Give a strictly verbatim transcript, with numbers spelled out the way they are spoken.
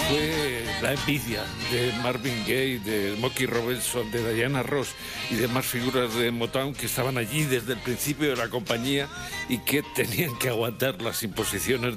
fue la envidia de Marvin Gaye, de Smokey Robinson, de Diana Ross y demás figuras de Motown que estaban allí desde el principio de la compañía y que tenían que aguantar las imposiciones